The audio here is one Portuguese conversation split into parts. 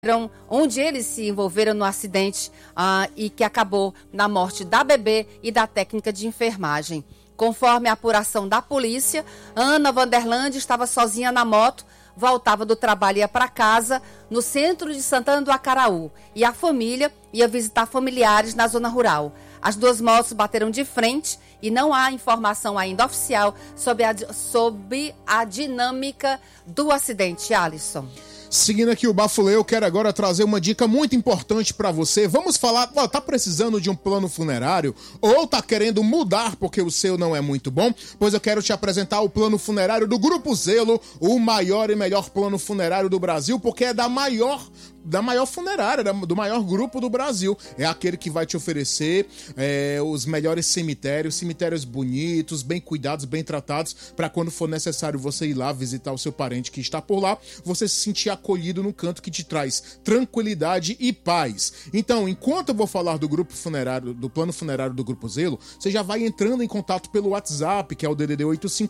onde eles se envolveram no acidente e que acabou na morte da bebê e da técnica de enfermagem. Conforme a apuração da polícia, Ana Vanderlande estava sozinha na moto, voltava do trabalho e ia para casa, no centro de Santana do Acaraú, e a família ia visitar familiares na zona rural. As duas motos bateram de frente e não há informação ainda oficial sobre a dinâmica do acidente, Alisson. Seguindo aqui o Bafulê, eu quero agora trazer uma dica muito importante pra você. Vamos falar, tá precisando de um plano funerário ou tá querendo mudar porque o seu não é muito bom? Pois eu quero te apresentar o plano funerário do Grupo Zelo, o maior e melhor plano funerário do Brasil, porque é da maior funerária, do maior grupo do Brasil. É aquele que vai te oferecer os melhores cemitérios bonitos, bem cuidados, bem tratados, para quando for necessário você ir lá visitar o seu parente que está por lá, você se sentir acolhido no canto que te traz tranquilidade e paz. Então, enquanto eu vou falar do grupo funerário, do plano funerário do Grupo Zelo, você já vai entrando em contato pelo WhatsApp, que é o DDD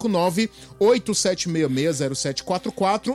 859-8766-0744,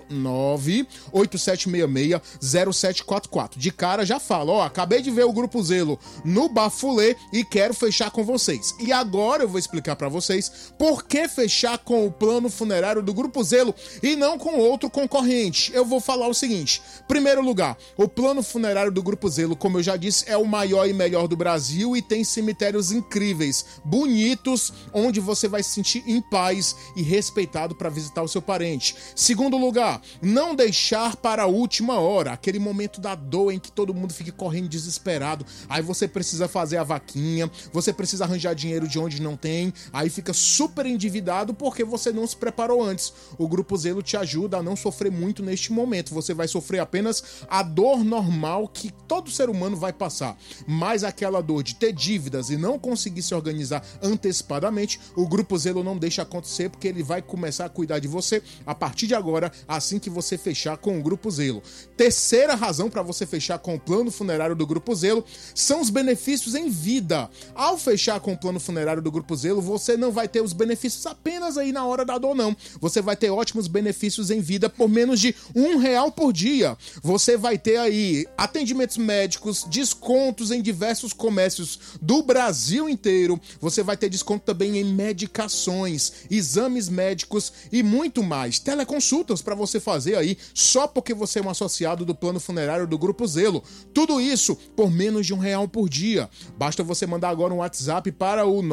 98766-0744. De cara já falo, acabei de ver o Grupo Zelo no Bafulê e quero fechar com vocês. E agora eu vou explicar pra vocês por que fechar com o plano funerário do Grupo Zelo e não com outro concorrente. Eu vou falar o seguinte: primeiro lugar, o plano funerário do Grupo Zelo, como eu já disse, é o maior e melhor do Brasil e tem cemitérios incríveis, bonitos, onde você vai se sentir em paz e respeitado para visitar o seu parente. Segundo lugar, não deixar para a última hora, aquele momento da dor em que todo mundo fica correndo desesperado, aí você precisa fazer a vaquinha, você precisa arranjar dinheiro de onde não tem, aí fica super endividado porque você não se preparou antes. O Grupo Zelo te ajuda a não sofrer muito neste momento, você vai sofrer apenas a dor normal que todo ser humano vai passar, mas aquela dor de ter dívidas e não conseguir se organizar antecipadamente, o Grupo Zelo não deixa acontecer, porque ele vai começar a cuidar de você a partir de agora, assim que você fechar com o Grupo Zelo. Terceira razão para você fechar com o plano funerário do Grupo Zelo são os benefícios em vida. Ao fechar com o plano funerário do Grupo Zelo, você não vai ter os benefícios apenas aí na hora da dor, não. Você vai ter ótimos benefícios em vida por menos de R$1 por dia. Você vai ter aí atendimentos médicos, descontos em diversos comércios do Brasil inteiro. Você vai ter desconto também em medicações, exames médicos e muito mais. Teleconsultas para você fazer aí só porque você é um associado do plano funerário do Grupo Zelo. Tudo isso por menos de R$1 por dia. Basta você mandar agora um WhatsApp para o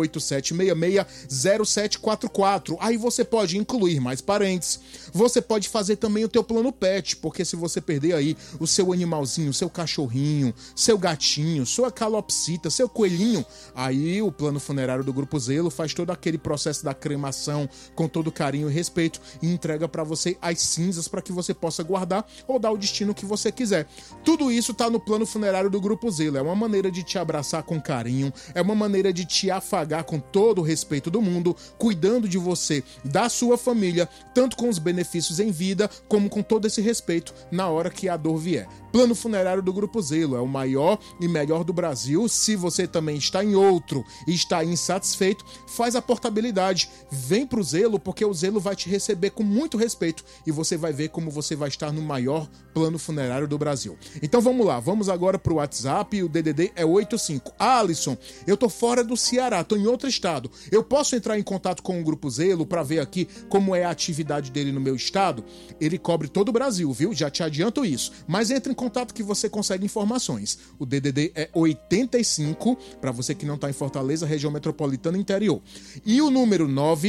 987660744. Aí você pode incluir mais parentes. Você pode fazer também o teu plano pet, porque se você perder aí o seu animalzinho, seu cachorrinho, seu gatinho, sua calopsita, seu coelhinho, aí o plano funerário do Grupo Zelo faz todo aquele processo da cremação com todo carinho e respeito e entrega para você as cinzas para que você possa guardar ou dar o destino que você quiser. Tudo isso tá no plano funerário do Grupo Zelo. É uma maneira de te abraçar com carinho, é uma maneira de te afagar com todo o respeito do mundo, cuidando de você, da sua família, tanto com os benefícios em vida, como com todo esse respeito na hora que a dor vier. Plano funerário do Grupo Zelo é o maior e melhor do Brasil. Se você também está em outro e está insatisfeito, faz a portabilidade. Vem pro Zelo, porque o Zelo vai te receber com muito respeito e você vai ver como você vai estar no maior plano funerário do Brasil. Então vamos lá, vamos agora pro WhatsApp. O DDD é 85. Alisson, eu tô fora do Ceará, tô em outro estado. Eu posso entrar em contato com o Grupo Zelo para ver aqui como é a atividade dele no meu estado? Ele cobre todo o Brasil, viu? Já te adianto isso. Mas entre em contato que você consegue informações. O DDD é 85, para você que não está em Fortaleza, região metropolitana interior. E o número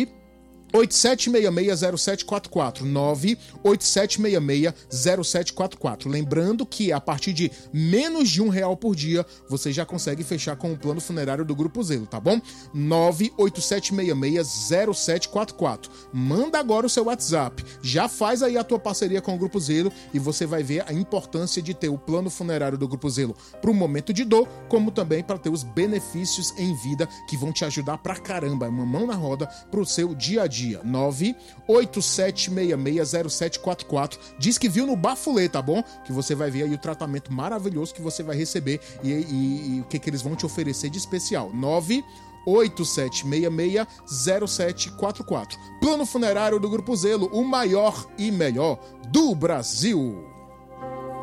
987660744, 987660744. Lembrando que a partir de menos de R$1 por dia, você já consegue fechar com o plano funerário do Grupo Zelo, tá bom? 987660744. Manda agora o seu WhatsApp. Já faz aí a tua parceria com o Grupo Zelo e você vai ver a importância de ter o plano funerário do Grupo Zelo para o momento de dor, como também para ter os benefícios em vida que vão te ajudar pra caramba. É uma mão na roda pro seu dia a dia. 987660744. Diz que viu no Bafulê, tá bom? Que você vai ver aí o tratamento maravilhoso que você vai receber e o que eles vão te oferecer de especial. 987660744. Plano funerário do Grupo Zelo, o maior e melhor do Brasil.